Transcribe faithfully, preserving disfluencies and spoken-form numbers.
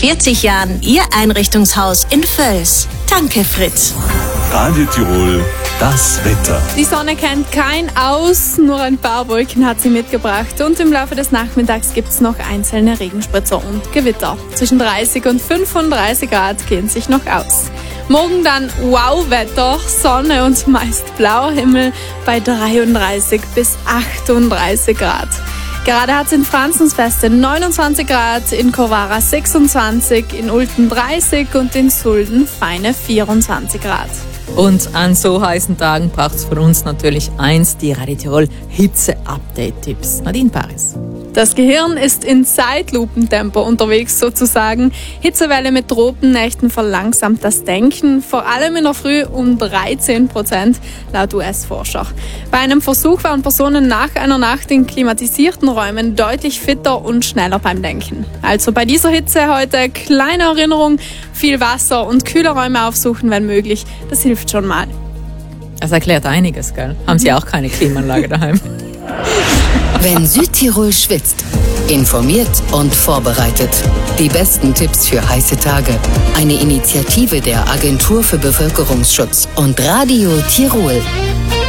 vierzig Jahren Ihr Einrichtungshaus in Völs. Danke, Fritz. Radio Tirol, das Wetter. Die Sonne kennt kein Aus, nur ein paar Wolken hat sie mitgebracht und im Laufe des Nachmittags gibt es noch einzelne Regenspritzer und Gewitter. Zwischen dreißig und fünfunddreißig Grad gehen sich noch aus. Morgen dann Wow-Wetter, Sonne und meist blauer Himmel bei dreiunddreißig bis achtunddreißig Grad. Gerade hat es in Franzensfeste neunundzwanzig Grad, in Corvara sechsundzwanzig, in Ulten dreißig und in Sulden feine vierundzwanzig Grad. Und an so heißen Tagen braucht es von uns natürlich eins, die Radio Tirol Hitze-Update-Tipps. Nadine Paris. Das Gehirn ist in Zeitlupentempo unterwegs sozusagen. Hitzewelle mit Tropennächten verlangsamt das Denken, vor allem in der Früh um dreizehn Prozent, laut U S-Forscher. Bei einem Versuch waren Personen nach einer Nacht in klimatisierten Räumen deutlich fitter und schneller beim Denken. Also bei dieser Hitze heute kleine Erinnerung, viel Wasser und kühle Räume aufsuchen, wenn möglich. Das hilft schon mal. Das erklärt einiges, gell? Haben Sie auch keine Klimaanlage daheim? Wenn Südtirol schwitzt, informiert und vorbereitet. Die besten Tipps für heiße Tage. Eine Initiative der Agentur für Bevölkerungsschutz und Radio Tirol.